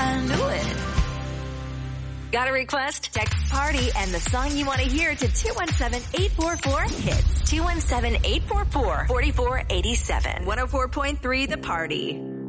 I knew it. Got a request? Text PARTY and the song you want to hear to 217-844-HITS. 217-844-4487. 104.3 The Party.